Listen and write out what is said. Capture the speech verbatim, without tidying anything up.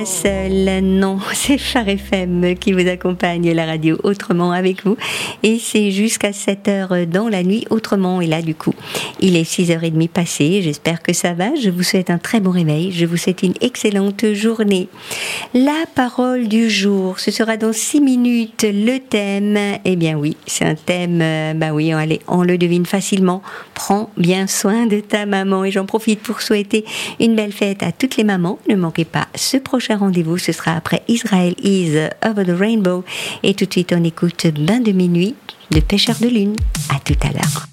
Seul, non, c'est Phare F M qui vous accompagne, la radio Autrement avec vous. Et c'est jusqu'à sept heures dans la nuit Autrement. Et là, du coup, il est six heures trente passées. J'espère que ça va. Je vous souhaite un très bon réveil. Je vous souhaite une excellente journée. La parole du jour, ce sera dans six minutes. Le thème, eh bien oui, c'est un thème, euh, bah oui, allez, on le devine facilement. Prends bien soin de ta maman. Et j'en profite pour souhaiter une belle fête à toutes les mamans. Ne manquez pas ce prochain rendez-vous, ce sera après Israel is Over the Rainbow. Et tout de suite, on écoute Bain de minuit de Pêcheur de lune. À tout à l'heure.